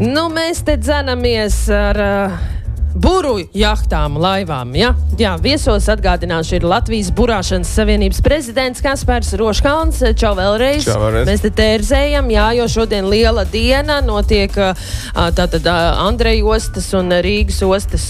Nu, mēs te dzenamies ar buru jahtām, laivām, ja? Jā, viesos atgādināšu ir Latvijas burāšanas savienības prezidents Kaspars Roškalns. Čau vēlreiz. Čau vēlreiz. Mēs te tērzējam, jā, jo šodien liela diena notiek tātad Andreja ostas un Rīgas ostas.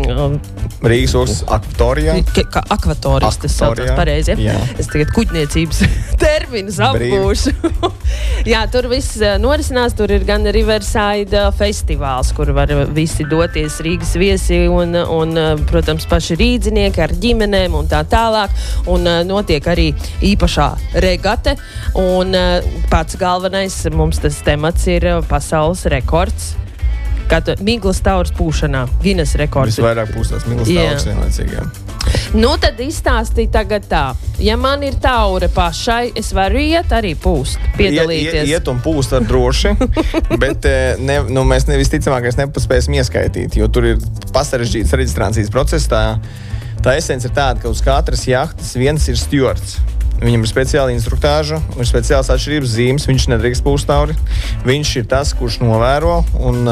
Rīgas ostas akvatorijā. Akvatorijas, tas saucās pareizi, ja? Es tagad kuģniecības terminus apgūšu. Jā, tur viss norisinās, tur ir gan Riverside festivāls, kur var visi doties Rīgas viesi un, protams, paši rīdzinieki ar ģimenēm un tā tālāk. Un notiek arī īpašā regate. Un pats galvenais mums tas temats ir pasaules rekords. Miglas taurs pūšanā. Guinness rekords. Visvairāk pūstās miglas taurs vienlaicīgi. Nu, tad izstāstīja tagad tā. Ja man ir taure pašai, es varu iet arī pūst, piedalīties. Iet un pūst ar droši, bet mēs visticamākais nepaspēsim ieskaitīt, jo tur ir pasarežģīts reģistrācijas process. Tā esence ir tāda, ka uz katras jahtas viens ir stjuards. Viņam ir speciāla instruktāža, ir speciāls atšķirības zīmes, viņš nedrīkst pūst tauri. Viņš ir tas, kurš novēro un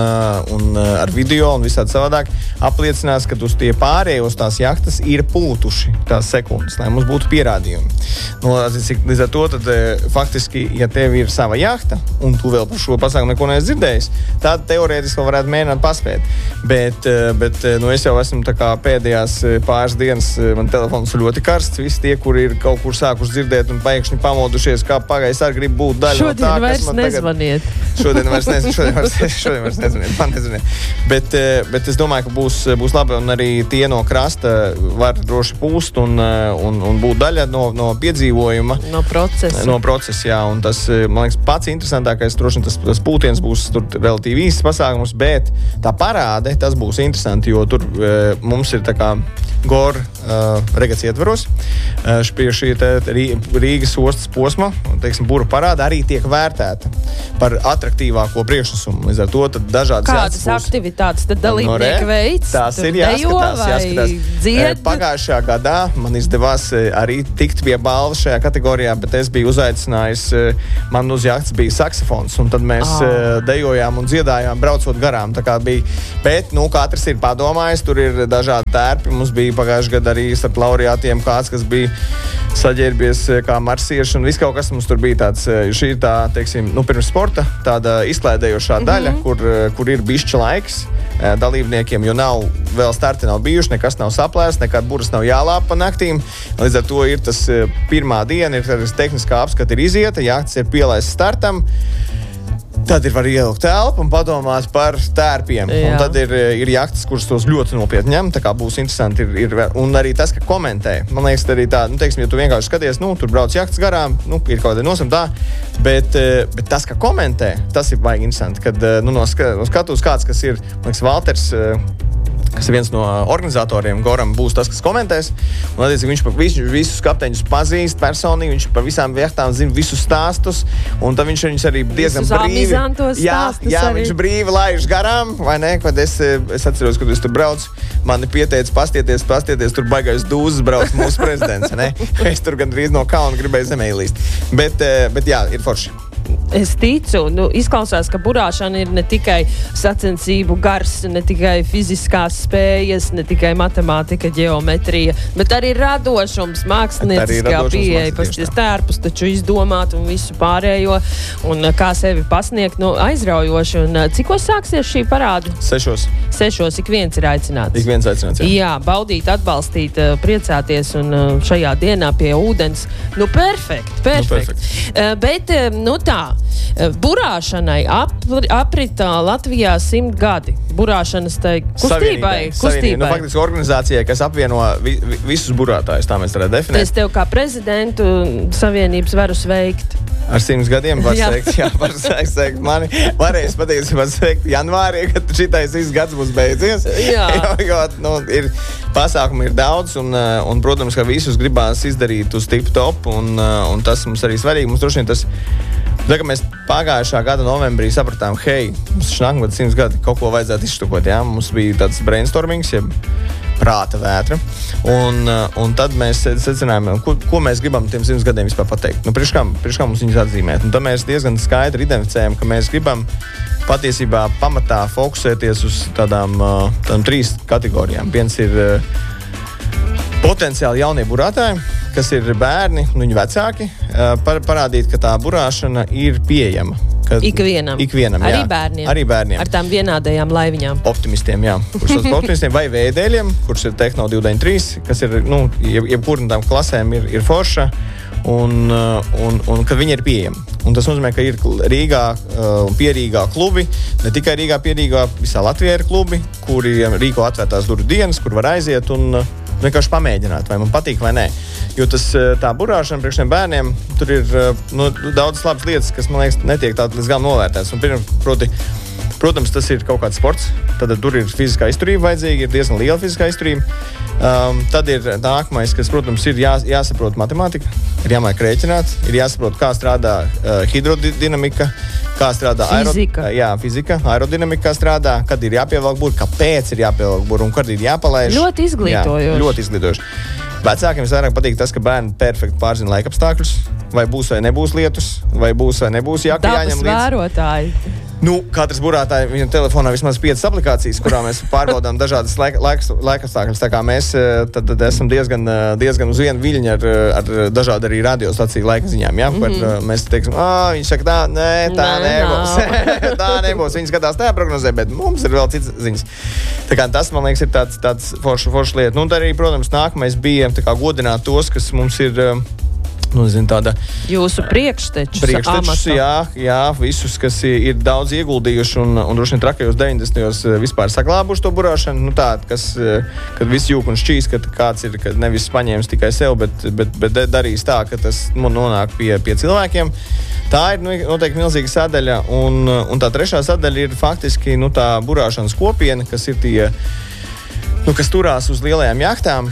ar video un visādi savādāk apliecinās, ka uz tie pārējos tās jahtas ir pūtuši tās sekundes, lai mums būtu pierādījumi. Līdz ar to, tad faktiski, ja tev ir sava jahta un tu vēl par šo pasākumu neko neesi dzirdējis, tad teorētiski varētu mēģināt paspēt. Bet es jau esmu tā kā pēdējās pāris dienas, man telefons ļoti karsts, visi tie, kuri ir kaut kur sākuši dzirdēt un pēkšņi pamodušies, kā pagājis arī grib būt daļa no tā, kas man nezvaniet. Šodien vairs nezvaniet. Man nezvaniet. Bet es domāju, ka būs labi un arī tie no krasta var droši pūst un būt daļa no piedzīvojuma. No procesa. No procesa, jā. Un tas, man liekas, pats interesantākais, droši tas pūtiens būs tur relatīvi īsts pasākums, bet tā parāde, tas būs interesanti, jo tur mums ir tā kā regats ietvaros. Pie šī Rīgas ostas posma, teiksim, buru parāda arī tiek vērtēta par atraktīvāko priekšnesumu. Līdz ar to tad dažādas kādas aktivitātes tad dalībnieki veids? Tās ir jāskatās. Dzied? Pagājušajā gadā man izdevās arī tikt pie balvas šajā kategorijā, bet es biju uzaicinājis, man uz jahtas bija saksofons, un tad mēs dejojām un dziedājām, braucot garām. Tā kā bija, bet, katrs ir padomājis, tur ir dažādi tērpi. Mums bija pagājušajā gadā arī starp laureātiem kāds, kas bija saģērbies kā marsieši un viss kaut kas mums tur bija tāds. Šī ir tā, teiksim, pirms sporta tāda izklaidējošā daļa, kur ir bišķi laiks dalībniekiem, jo vēl starti nav bijuši, nekas nav saplēsts, nekāda buras nav jālāpa pa naktīm. Līdz ar to ir tas pirmā diena, ir tehniskā apskata ir izieta, jahtas ir pielaists startam. Tad var ielikt telpu un padomāt par tērpiem. Jā. Un tad ir jahtas, kuras tos ļoti nopietni ņem, tā kā būs interesanti. Un arī tas, ka komentē. Man liekas, arī tā, teiksim, ja tu vienkārši skaties, tur brauc jahtas garām, ir kaut kāda nosamtā, bet tas, ka komentē, tas ir baigi interesanti. Kad no skatuves kāds, kas ir, man liekas, Valters, kas ir viens no organizatoriem, Goram, būs tas, kas komentēs. Un, viņš visus kapteiņus pazīst personīgi, viņš par visām jahtām zina visus stāstus, un tad viņš viņus arī diezgan brīvi. Viņš brīvi laiž garām, vai ne? Kad es atceros, kad es tur braucu, mani pieteica pastieties, tur baigais dūzes brauc mūsu prezidents, ne? Es tur gandrīz no kauna gribēju zemē ielīst. Bet jā, ir forši. Es ticu, izklausās, ka burāšana ir ne tikai sacensību gars, ne tikai fiziskās spējas, ne tikai matemātika, ģeometrija, bet arī radošums, mākslinieckā pieeja, pasties tērpus taču izdomāt un visu pārējo, un kā sevi pasniegt, aizraujoši. Un cikos sāksies šī parāda? 6. Ik viens ir aicināts. Jā, baudīt, atbalstīt, priecāties un šajā dienā pie ūdens. Perfekt. Bet, tā. Burāšanai apritā Latvijā 100 gadi. Burāšanas kustībai. Faktiski organizācijai, kas apvieno visus burātājus, tā mēs varētu definēt. Es tev kā prezidentu savienības varu sveikt. Ar 100 gadiem var sveikt mani. Varēs patiesībā sveikt janvārī, kad šitais viss gads būs beidzies. jo pasākumi ir daudz un, protams, ka visus gribās izdarīt uz tip-top un tas mums arī svarīgi. Mums droši vien tas mēs pagājušā gada novembrī sapratām, mums nākamgad 100 gadi, kaut ko vajadzētu izštukot, jā. Mums bija tāds brainstormings, prāta vētra. Un tad mēs secinājām, ko mēs gribam tiem 100 gadiem vispār pateikt. Priekš kā mums viņus atzīmēt. Un tad mēs diezgan skaidri identificējam, ka mēs gribam patiesībā pamatā fokusēties uz tādām 3 kategorijām. Viens ir potenciāli jaunie burātāji, kas ir bērni un viņu vecāki, parādīt, ka tā burāšana ir pieejama. Ikvienam, jā. Arī bērniem. Ar tām vienādajām laiviņām. Optimistiem, jā. Kurš sauc par optimistiem, vai veidēļiem, kurš ir Tehno 293, kas ir, jebkur no tām klasēm ir forša, un ka viņi ir pieejami. Un tas nozīmē, ka ir Rīgā un Pierīgā klubi, ne tikai Rīgā, Pierīgā, visā Latvijā ir klubi, kuri rīko atvērtās durvju dienas, kur var aiziet un vienkārši pamēģināt, vai man patīk vai nē. Jo tā burāšana priekš tiem bērniem, tur ir daudz labas lietas, kas, man liekas, netiek tāda līdz galam novērtētas. Protams, tas ir kaut kāds sports, tad tur ir fiziskā izturība vajadzīga, ir diezgan liela fiziskā izturība. Tad ir nākamais, kas, protams, ir jāsaprot matemātika, ir jāmāk rēķināt, ir jāsaprot, kā strādā hidrodinamika, kā strādā fizika, aerodinamika, kā strādā, kad ir jāpievelk būri, kāpēc ir jāpievelk būri un kad ir jāpalaiž. Ļoti izglītojoši. Vecākiem vairāk patīk tas, ka bērni perfekti pārzina laikapstākļus, vai būs vai nebūs lietus, vai būs jaka jāņem līdzi. Dabas vērotāji. Katrs burātāji, viņam telefonā vismaz 5 aplikācijas, kurā mēs pārbaudām dažādas laikapstākļus. Tā kā mēs tad esam diezgan uz vienu viļņu ar dažādu arī radiostaciju laika ziņām. Ja? Mēs teiksim, viņš saka, tā nebūs. Tā nebūs. Viņi skatās tajā prognozē, bet mums ir vēl cits ziņas. Tā kā tas, man liekas, ir tāds foršs lieta. Un arī, protams, nākamais bija godināt tos, kas mums ir... tāda jūsu priekštečus jā, visus, kas ir daudz ieguldījuši un droši vien trakajos 90. vispār saglābuši to burāšanu, kad viss jūk un šķīs, ka kāds ir nevis paņēmis tikai sev, bet darīs tā, ka tas nonāk pie cilvēkiem. Tā ir noteikti milzīga sadaļa, un tā trešā sadaļa ir faktiski tā burāšanas kopiena, kas ir tie kas turās uz lielajām jahtām,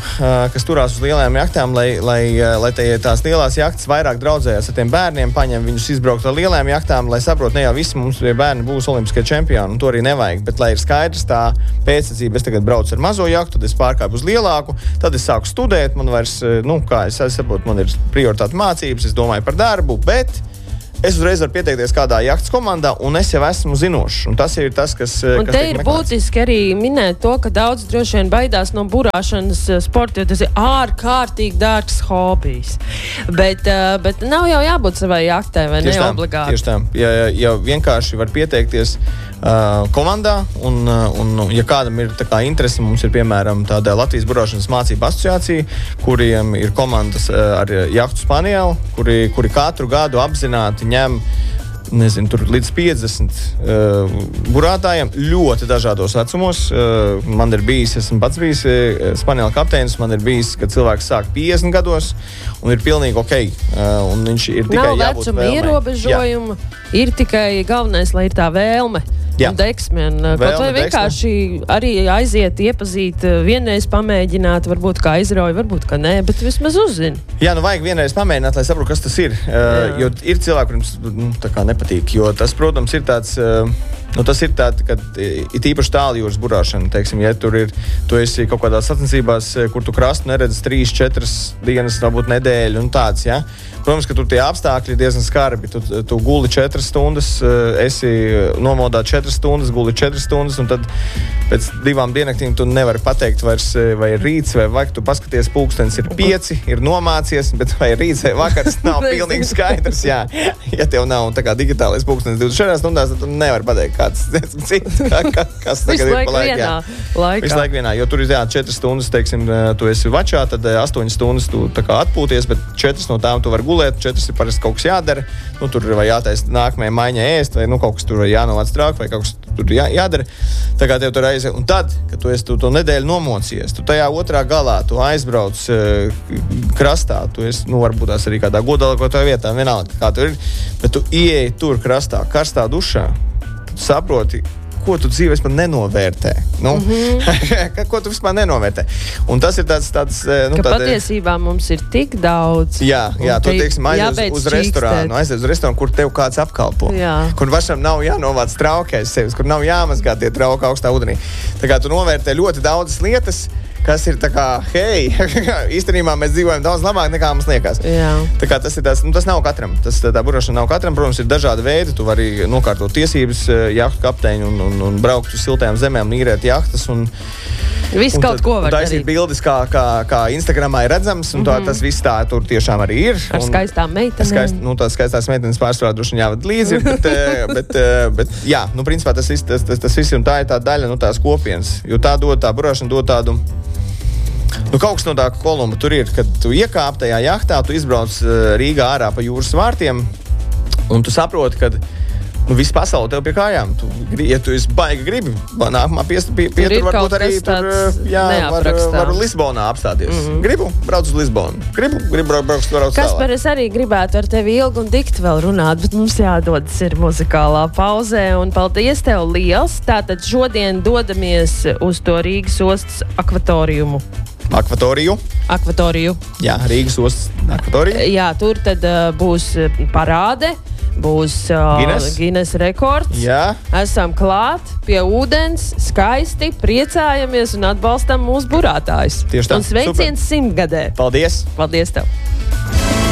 lai tās lielās jahtas vairāk draudzējās ar tiem bērniem, paņem viņus izbraukt ar lielajām jahtām, lai saprot, ne jau visi mums bērni būs olimpiskie čempioni, un to arī nevajag, bet lai ir skaidrs tā pēctecība, es tagad braucu ar mazo jahtu, tad es pārkāpu uz lielāku, tad es sāku studēt, man vairs, es saprotu, man ir prioritāte mācības, es domāju par darbu, bet es uzreiz varu pieteikties kādā jahtas komandā, un es jau esmu zinošs. Un tas ir tas, kas un te ir būtiski arī minēt to, ka daudz droši vien baidās no burāšanas sporta, jo tas ir ārkārtīgi dārgs hobijs. Bet nav jau jābūt savai jahtai, vai ne obligāti? Tieši tā. Ja vienkārši var pieteikties komandā, un ja kādam ir interese, mums ir piemēram tāda Latvijas burāšanas mācību asociācija, kuriem ir komandas ar jahtu spanielu, kuri katru gadu apzināti ņem tur līdz 50 burātājiem ļoti dažādos vecumos. Man ir bijis, esmu pats bijis spaniela kapteinis, man ir bijis, kad cilvēks sāk 50 gados un ir pilnīgi ok. Un viņš ir tikai jābūt vēlmei. Nav vecuma ierobežojuma, ir tikai galvenais, lai ir tā vēlme. Un deksmi, kaut vai vienkārši arī aiziet, iepazīt, vienreiz pamēģināt, varbūt kā izrauj, varbūt kā nē, bet vismaz uzzini. Jā, vajag vienreiz pamēģināt, lai saprotu, kas tas ir. Jo ir cilvēki, kuriem tā kā nepatīk, jo tas, protams, ir tāds... tas ir tāds, ka ir īpaši tāljūras burāšana, teiksim, ja tu esi kaut kādās sacensībās, kur tu krastu neredzi 3-4 dienas, varbūt nedēļu un tāds, ja? Protams, ka tur tie apstākļi ir diezgan skarbi. Tu guli 4 stundas, esi nomodā 4 stundas, guli 4 stundas, un tad pēc 2 diennaktīm tu nevari pateikt vairs, vai ir rīts, vai vajag. Tu paskaties, pulkstenis ir 5, ir nomācies, bet vai ir rīts vai vakars, nav pilnīgi skaidrs, jā. Ja tev nav tā kā digitālais pulkstenis 24 stundās, tad tu nevari pateikt, kāds cits, kas tagad ir pa laikā. Visu laiku vienā, jo tur ir 4 stundas, teiksim, tu esi vačā, tad 8 stundas tu tā kā atpūties, bet 4 no tām tu vari gulēt, 4 ir parasti kaut kas jādara, tur vai jātaisa nākamajai maiņai ēst, vai kaut kas tur jānovāc trāk, vai kaut kas tur jādara. Tā kā tev tur aiziet. Un tad, kad tu esi to nedēļu nomocies, tu tajā otrā galā, tu aizbrauc krastā, tu esi, varbūt tās arī kādā godalākotā vietā, vienalga, kā tu ir, bet tu ieej tur krastā, karstā dušā, tu saproti, ko tu dzīvē vispār nenovērtē. Ko tu vispār nenovērtē. Un tas ir tāds ka patiesībā mums ir tik daudz. Jā, tu teiksim, aiziet uz restorānu, kur tev kāds apkalpo. Jā. Kur pašam nav jānovāc traukais sevis, kur nav jāmazgā tie trauki augstā ūdenī. Tā kā tu novērtē ļoti daudzas lietas, kas ir tā kā, hei, īstenībā mēs dzīvojam daudz labāk nekā mums liekas. Jā. Tā kā tas ir tas nav katram. Tā burošana nav katram. Protams, ir dažādi veidi. Tu vari nokārtot tiesības jahtu kapteiņu un braukt uz siltajām zemēm, īrēt jahtas. Viss kaut ko var darīt. Taisīt bildes, kā Instagramā ir redzams, un tas viss tā tur tiešām arī ir. Ar skaistām meitenēm. Tās skaistās meitenes pārsvarā droši vien jāved līdzi, bet jā, principā tas viss un tā ir tā daļa no tās kopienas, jo tā burošana dod tādu. Kaut kas no tā Kolumba tur ir, kad tu iekāp tajā jahtā, tu izbrauc Rīgā ārā pa jūras vārtiem, un tu saproti, ka viss pasaule tev pie kājām. Ja tu baigi gribi, nākamā pietur varbūt arī tur, varu Lisbonā apstāties. Gribu, brauc uz Lisbonu. Gribu brauc tālāk. Kaspar, es arī gribētu ar tevi ilgi un dikti vēl runāt, bet mums jādodas ir muzikālā pauzē, un paldies tev liels. Tātad šodien dodamies uz to Rīgas ostas akvatoriumu. Akvatoriju. Jā, Rīgas ostas akvatoriju. Jā, tur tad būs parāde. Būs Guinness rekords. Jā. Esam klāt pie ūdens, skaisti, priecājamies un atbalstam mūsu burātājus. Tieši tā. Un sveiciens 100 gadē. Paldies! Paldies tev!